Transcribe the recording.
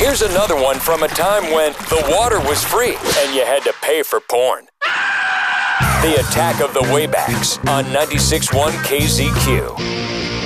Here's another one from a time when the water was free and you had to pay for porn. The Attack of the Waybacks on 96.1 KZQ.